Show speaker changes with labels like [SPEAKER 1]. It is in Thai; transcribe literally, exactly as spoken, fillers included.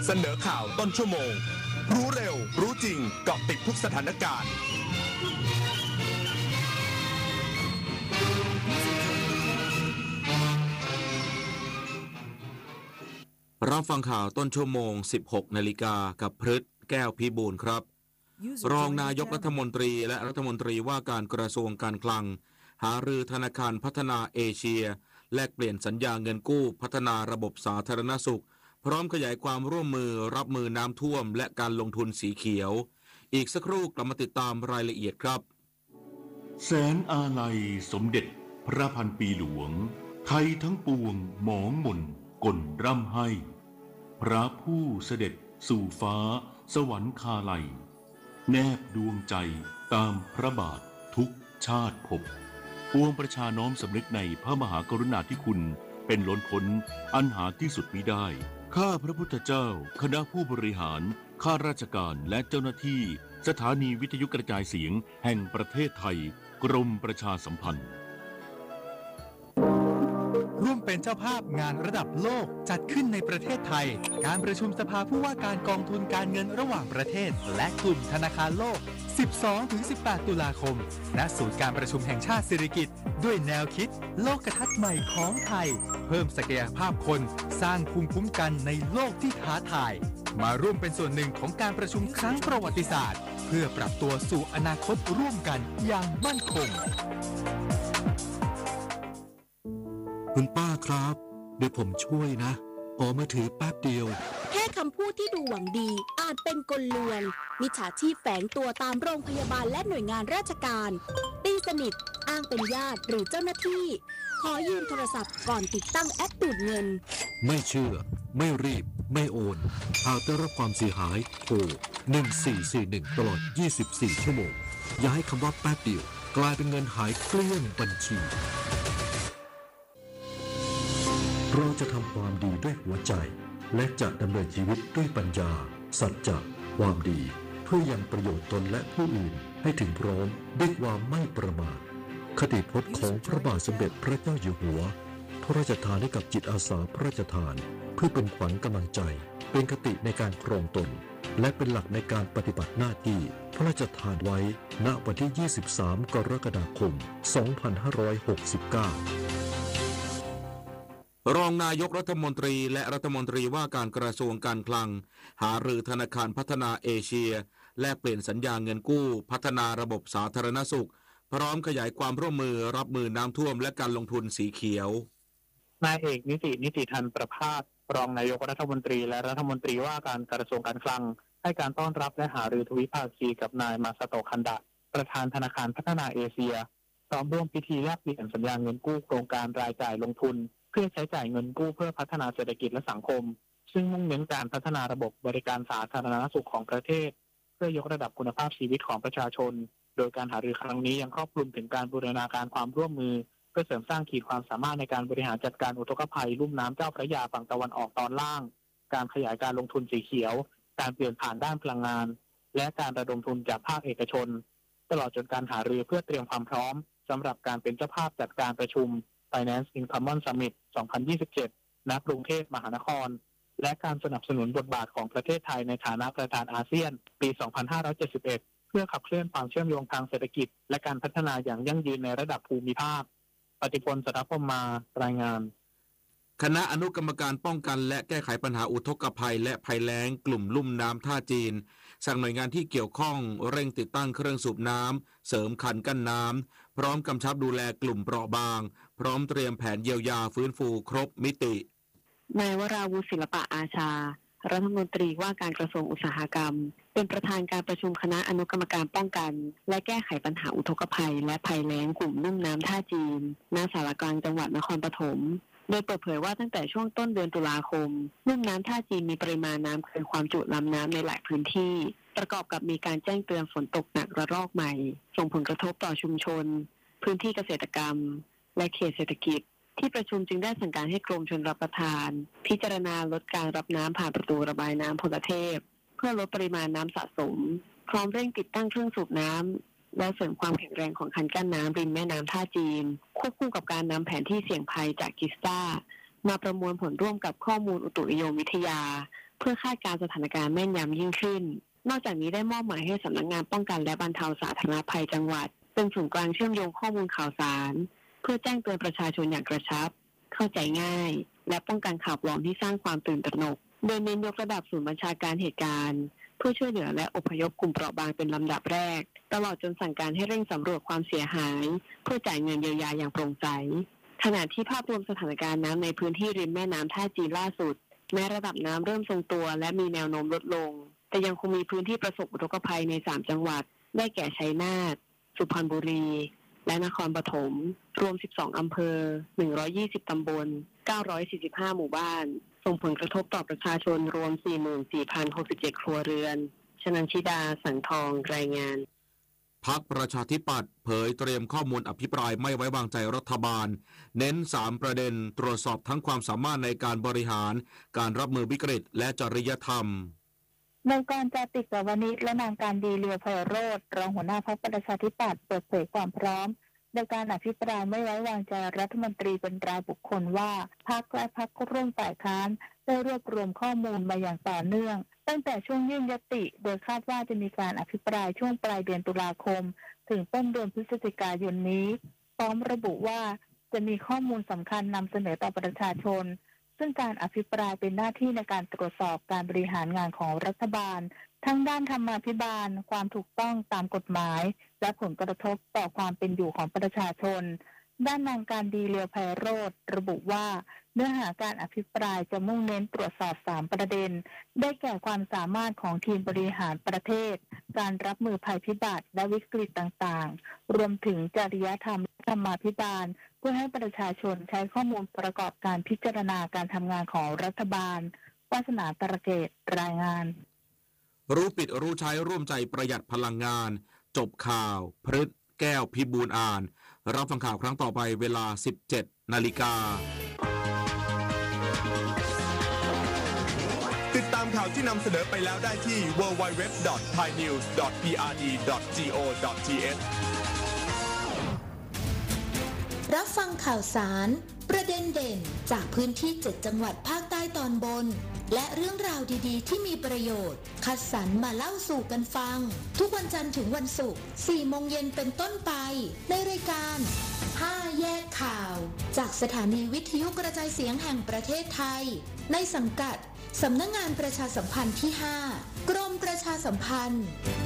[SPEAKER 1] เสนอข่าวต้นชั่วโมงรู้เร็วรู้จริงเกาะติดทุกสถานการณ์
[SPEAKER 2] รับฟังข่าวต้นชั่วโมง สิบหก นาฬิกากับพฤทธิ์แก้วพิบูลครับรองนายกรัฐมนตรีและรัฐมนตรีว่าการกระทรวงการคลังหารือธนาคารพัฒนาเอเชียแลกเปลี่ยนสัญญาเงินกู้พัฒนาระบบสาธารณสุขพร้อมขยายความร่วมมือรับมือน้ำท่วมและการลงทุนสีเขียวอีกสักครู่กลับมาติดตามรายละเอียดครับ
[SPEAKER 3] แสนอาลัยสมเด็จพระพันปีหลวงไทยทั้งปวงหมองหม่นก่นร่ำให้พระผู้เสด็จสู่ฟ้าสวรรคาลัยแนบดวงใจตามพระบาททุกชาติภพปวงประชาน้อมสำนึกในพระมหากรุณาธิคุณเป็นล้นพ้นอันหาที่สุดมิได้ข้าพระพุทธเจ้าคณะผู้บริหารข้าราชการและเจ้าหน้าที่สถานีวิทยุกระจายเสียงแห่งประเทศไทยกรมประชาสัมพันธ์
[SPEAKER 4] ร่วมเป็นเจ้าภาพงานระดับโลกจัดขึ้นในประเทศไทยการประชุมสภาผู้ว่าการกองทุนการเงินระหว่างประเทศและกลุ่มธนาคารโลก สิบสองถึงสิบแปด ตุลาคมณศูนย์การประชุมแห่งชาติสิริกิติ์ด้วยแนวคิดโลกทัศน์ใหม่ของไทยเพิ่มศักยภาพคนสร้างภูมิคุ้มกันในโลกที่ท้าทายมาร่วมเป็นส่วนหนึ่งของการประชุมครั้งประวัติศาสตร์เพื่อปรับตัวสู่อนาคตร่วมกันอย่างมั่นคง
[SPEAKER 5] คุณป้าครับเดี๋ยวผมช่วยนะขอมือถือแป๊บเดียว
[SPEAKER 6] แค่คำพูดที่ดูหวังดีอาจเป็นกลลวงมิจฉาชีพแฝงตัวตามโรงพยาบาลและหน่วยงานราชการตีสนิทอ้างเป็นญาติหรือเจ้าหน้าที่ขอยืมโทรศัพท์ก่อนติดตั้งแอปดูดเงิน
[SPEAKER 5] ไม่เชื่อไม่รีบไม่โอนหากได้รับความเสียหายโทรหนึ่งสี่สี่หนึ่งตลอดยี่สิบสี่ชั่วโมงอย่าให้คำว่าแป๊บเดียวกลายเป็นเงินหายเกลี้ยงบัญชีเราจะทำความดีด้วยหัวใจและจะดำเนินชีวิตด้วยปัญญาสัจจะความดีเพื่อยังประโยชน์ตนและผู้อื่นให้ถึงพร้อมด้วยความไม่ประมาทคติพจน์ของพระบาทสมเด็จพระเจ้าอยู่หัวพระราชทานให้กับจิตอาสาพระราชทานเพื่อเป็นขวัญกำลังใจเป็นคติในการครองตนและเป็นหลักในการปฏิบัติหน้าที่พระราชทานไว้ณวันที่ยี่สิบสามกรกฎาคมสองพันห้าร้อยหกสิบเก้
[SPEAKER 2] ารองนายกรัฐมนตรีและรัฐมนตรีว่าการกระทรวงการคลังหารือธนาคารพัฒนาเอเชียแลกเปลี่ยนสัญญาเงินกู้พัฒนาระบบสาธารณสุขพร้อมขยายความร่วมมือรับมือน้ำท่วมและการลงทุนสีเขียวน
[SPEAKER 7] ายเอกนิตินิติธันประภาสรองนายกรัฐมนตรีและรัฐมนตรีว่าการกระทรวงการคลังให้การต้อนรับและหารือทวิภาคีกับนายมาซาโตะคันดะประธานธนาคารพัฒนาเอเชียพร้อมร่วมพิธีแลกเปลี่ยนสัญญาเงินกู้โครงการรายจ่ายลงทุนเพื่อใช้จ่ายเงินกู้เพื่อพัฒนาเศรษฐกิจและสังคมซึ่งมุ่งเน้นการพัฒนาระบบบริการสาธารณสุขของประเทศเพื่อยกระดับคุณภาพชีวิตของประชาชนโดยการหารือครั้งนี้ยังครอบคลุมถึงการบูรณาการความร่วมมือเพื่อเสริมสร้างขีดความสามารถในการบริหารจัดการอุทกภัยลุ่มน้ำเจ้าพระยาฝั่งตะวันออกตอนล่างการขยายการลงทุนสีเขียวการเปลี่ยนผ่านด้านพลังงานและการระดมทุนจากภาคเอกชนตลอดจนการหารือเพื่อเตรียมความพร้อมสำหรับการเป็นเจ้าภาพจัดการประชุมFinance in Common Summit สองพันยี่สิบเจ็ด ณ กรุงเทพมหานครและการสนับสนุนบทบาทของประเทศไทยในฐานะประธานอาเซียนปี สองพันห้าร้อยเจ็ดสิบเอ็ด เพื่อขับเคลื่อนความเชื่อมโยงทางเศรษฐกิจและการพัฒนาอย่างยั่งยืนในระดับภูมิภาคปฏิพล สัทธพรหมารายงาน
[SPEAKER 2] คณะอนุกรรมการป้องกันและแก้ไขปัญหาอุทกภัยและภัยแล้งกลุ่มลุ่มน้ำท่าจีนสั่งหน่วยงานที่เกี่ยวข้องเร่งติดตั้งเครื่องสูบน้ำเสริมคันกั้นน้ำพร้อมกำชับดูแลกลุ่มเปราะบางพร้อมเตรียมแผนเยียวยาฟื้นฟูครบมิติ
[SPEAKER 8] นายวราวุฒิศิลปะอาชารัฐมนตรีว่าการกระทรวงอุตสาหกรรมเป็นประธานการประชุมคณะอนุกรรมการป้องกันและแก้ไขปัญหาอุทกภัยและภัยแล้งกลุ่มลุ่มน้ำท่าจีนณศาลากลางจังหวัดนครปฐมโดยเปิดเผยว่าตั้งแต่ช่วงต้นเดือนตุลาคมลุ่มน้ำท่าจีนมีปริมาณน้ำเกินความจุลำน้ำในหลายพื้นที่ประกอบกับมีการแจ้งเตือนฝนตกหนักระลอกใหม่ส่งผลกระทบต่อชุมชนพื้นที่เกษตรกรรมและเขตเศรษฐกิจที่ประชุมจึงได้สั่งการให้กรมชลประทานพิจารณาลดการรับน้ำผ่านประตูระบายน้ำพลเทพเพื่อลดปริมาณน้ำสะสมพร้อมเร่งติดตั้งเครื่องสูบน้ำและเสริมความแข็งแรงของคันกั้นน้ำริมแม่น้ำท่าจีนควบคู่กับการนำแผนที่เสี่ยงภัยจากกิสตามาประมวลผลร่วมกับข้อมูลอุตุนิยมวิทยาเพื่อคาดการณ์สถานการณ์แม่นยำยิ่งขึ้นนอกจากนี้ได้มอบหมายให้สำนักงานป้องกันและบรรเทาสาธารณภัยจังหวัดเป็นศูนย์กลางเชื่อมโยงข้อมูลข่าวสารเพื่อแจ้งเตือนประชาชนอย่างกระชับเข้าใจง่ายและป้องกันข่าวปลอมที่สร้างความตื่นตระหนกโดยเน้นยกระดับศูนย์บัญชาการเหตุการณ์เพื่อช่วยเหลือและอพยพกลุ่มเปราะบางเป็นลำดับแรกตลอดจนสั่งการให้เร่งสำรวจความเสียหายเพื่อจ่ายเงินเยียวยาอย่างโปร่งใสขณะที่ภาพรวมสถานการณ์น้ำในพื้นที่ริมแม่น้ำท่าจีนล่าสุดแม้ระดับน้ำเริ่มทรงตัวและมีแนวโน้มลดลงแต่ยังคงมีพื้นที่ประสบอุทกภัยในสามจังหวัดได้แก่ชัยนาทสุพรรณบุรีและนครปฐมรวมสิบสองอำเภอหนึ่งร้อยยี่สิบตำบลเก้าร้อยสี่สิบห้าหมู่บ้านส่งผลกระทบต่อประชาชนรวม สี่หมื่นสี่พันหกสิบเจ็ด ครัวเรือนชนันชิดาสังทองรายงาน
[SPEAKER 2] พรรคประชาธิปัตย์เผยเตรียมข้อมูลอภิปรายไม่ไว้วางใจรัฐบาลเน้นสามประเด็นตรวจสอบทั้งความสามารถในการบริหารการรับมือวิกฤตและจริยธรรม
[SPEAKER 9] นายกร จาติกวณิชและนางการดีเลียวไพโรจน์รองหัวหน้าพรรคประชาธิปัตย์เปิดเผยความพร้อมในการอภิปรายไม่ไว้วางใจรัฐมนตรีเป็นรายบุคคลว่าพรรคและพรรคร่วมฝ่ายค้านได้รวบรวมข้อมูลมาอย่างต่อเนื่องตั้งแต่ช่วงยื่นยติโดยคาดว่าจะมีการอภิปรายช่วงปลายเดือนตุลาคมถึงต้นเดือนพฤศจิกายนนี้พร้อมระบุว่าจะมีข้อมูลสำคัญนำเสนอต่อประชาชนซึ่งการอภิปรายเป็นหน้าที่ในการตรวจสอบการบริหารงานของรัฐบาลทั้งด้านธรรมาภิบาลความถูกต้องตามกฎหมายและผลกระทบต่อความเป็นอยู่ของประชาชนด้านนางการดีเลียวไพโรจน์ระบุว่าเนื้อหาการอภิปรายจะมุ่งเน้นตรวจสอบสามประเด็นได้แก่ความสามารถของทีมบริหารประเทศการรับมือภัยพิบัติและวิกฤตต่างๆรวมถึงจริยธรรมธรรมาภิบาลเพื่อให้ประชาชนใช้ข้อมูลประกอบการพิจารณาการทำงานของรัฐบาลวาสนาตระเกตรายงาน
[SPEAKER 2] รู้ปิดรู้ใช้ร่วมใจประหยัดพลังงานจบข่าวพฤษแก้วพิบูลอ่านรับฟังข่าวครั้งต่อไปเวลา สิบเจ็ดนาฬิกา
[SPEAKER 1] ติดตามข่าวที่นำเสนอไปแล้วได้ที่ ดับเบิลยู ดับเบิลยู ดับเบิลยู ดอท ไทยนิวส์ ดอท พี อาร์ ดี ดอท จี โอ ดอท ที เอช
[SPEAKER 10] รับฟังข่าวสารประเด็นเด่นจากพื้นที่เจ็ดจังหวัดภาคใต้ตอนบนและเรื่องราวดีๆที่มีประโยชน์คัดสรรมาเล่าสู่กันฟังทุกวันจันทร์ถึงวันศุกร์ สี่โมงเย็นเป็นต้นไปในรายการห้าแยกข่าวจากสถานีวิทยุกระจายเสียงแห่งประเทศไทยในสังกัดสำนักงานประชาสัมพันธ์ที่ห้ากรมประชาสัมพันธ์